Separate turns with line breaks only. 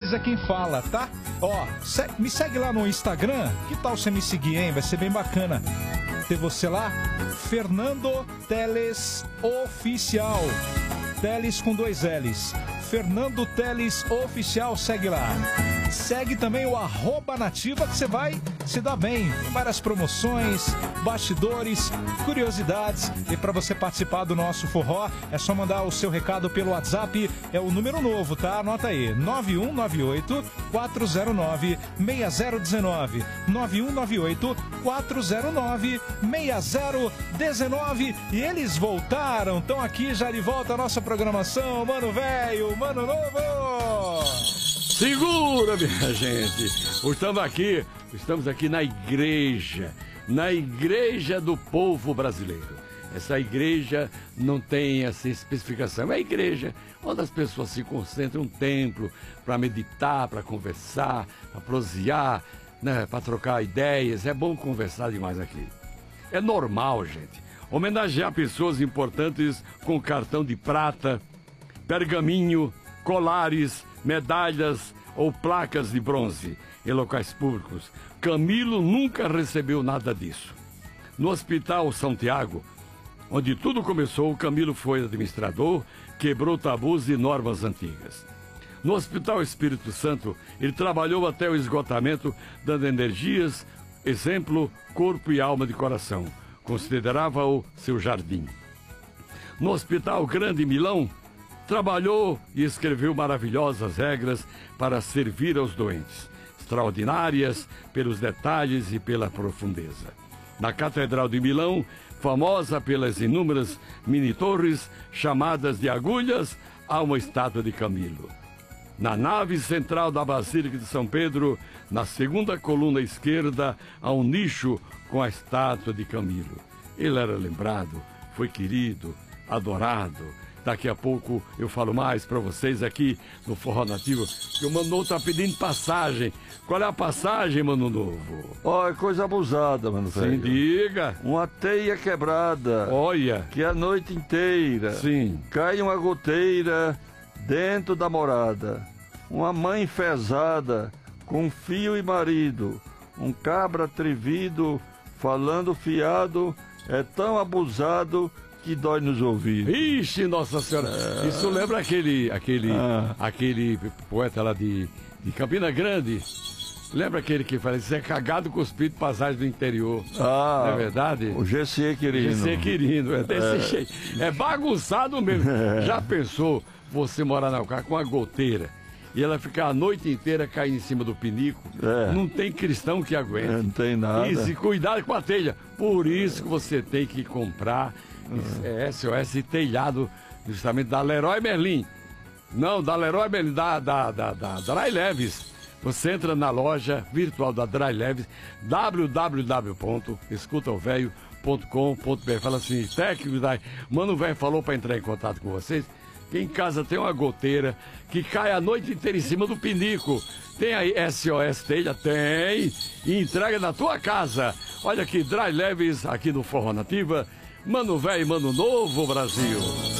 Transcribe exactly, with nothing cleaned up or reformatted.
Teles é quem fala, tá? Ó, se, me segue lá no Instagram. Que tal você me seguir, hein? Vai ser bem bacana ter você lá. Fernando Teles Oficial. Teles com dois L's. Fernando Teles Oficial, segue lá. Segue também o arroba nativa que você vai se dar bem. Várias promoções, bastidores, curiosidades. E para você participar do nosso forró, é só mandar o seu recado pelo WhatsApp. É o número novo, tá? Anota aí. nove um nove oito, quatro zero nove, seis zero um nove. nove um nove oito, quatro zero nove, seis zero um nove. E eles voltaram. Estão aqui já de volta à nossa programação. Mano velho, mano novo.
Segura, minha gente. Estamos aqui, estamos aqui na igreja, na igreja do povo brasileiro. Essa igreja não tem essa especificação. É a igreja onde as pessoas se concentram, um templo para meditar, para conversar, para prosear, né, para trocar ideias. É bom conversar demais aqui. É normal, gente, homenagear pessoas importantes com cartão de prata, pergaminho, colares, medalhas ou placas de bronze em locais públicos. Camilo nunca recebeu nada disso. No Hospital São Tiago, onde tudo começou, Camilo foi administrador, quebrou tabus e normas antigas. No Hospital Espírito Santo, ele trabalhou até o esgotamento, dando energias, exemplo, corpo e alma de coração. Considerava-o seu jardim. No Hospital Grande Milão, trabalhou e escreveu maravilhosas regras para servir aos doentes, extraordinárias pelos detalhes e pela profundeza. Na Catedral de Milão, famosa pelas inúmeras mini-torres chamadas de agulhas, há uma estátua de Camilo. Na nave central da Basílica de São Pedro, na segunda coluna esquerda, há um nicho com a estátua de Camilo. Ele era lembrado, foi querido, adorado. Daqui a pouco eu falo mais para vocês aqui no Forró Nativo, que o Mano Novo tá pedindo passagem. Qual é a passagem, Mano Novo?
Ó, oh, é coisa abusada, mano velho.
Sim, diga.
Uma teia quebrada.
Olha.
Que a noite inteira.
Sim.
Cai uma goteira dentro da morada. Uma mãe enfesada com filho e marido. Um cabra atrevido falando fiado. É tão abusado que dói nos ouvidos.
Ixi, Nossa Senhora. É... Isso lembra aquele, aquele, ah. aquele poeta lá de, de Campina Grande. Lembra aquele que fala, isso é cagado, cuspido, passagem do interior.
Ah,
não é verdade?
O G C Quirino.
G C Quirino, é desse é. jeito. É bagunçado mesmo. É. Já pensou você morar na casa com uma goteira e ela ficar a noite inteira caindo em cima do pinico?
É.
Não tem cristão que aguente. É,
não tem nada.
E cuidado com a telha. Por isso que você tem que comprar é S O S telhado, justamente da Leroy Merlin. Não, da Leroy Merlin, da, da, da, da Dry Leves. Você entra na loja virtual da Dry Leves, w w w ponto escuta o velho ponto com ponto b r. Fala assim, técnico da Mano Velho falou para entrar em contato com vocês, que em casa tem uma goteira que cai a noite inteira em cima do pinico. Tem aí S O S telha? Tem. E entrega na tua casa. Olha aqui, Dry Leves, aqui no Forró Nativa. Mano velho, mano novo, Brasil.